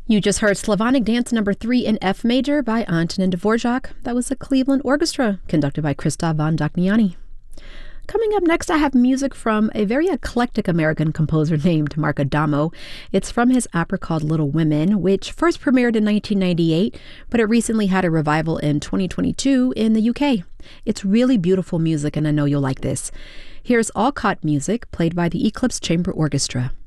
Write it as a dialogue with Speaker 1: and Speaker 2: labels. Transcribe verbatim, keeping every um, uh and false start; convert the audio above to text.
Speaker 1: You just heard Slavonic Dance number three in F major by Antonin Dvorak. That was the Cleveland Orchestra, conducted by Christoph von Dohnanyi. Coming up next, I have music from a very eclectic American composer named Mark Adamo. It's from his opera called Little Women, which first premiered in nineteen ninety-eight, but it recently had a revival in twenty twenty-two in the U K. It's really beautiful music, and I know you'll like this. Here's All Caught music, played by the Eclipse Chamber Orchestra.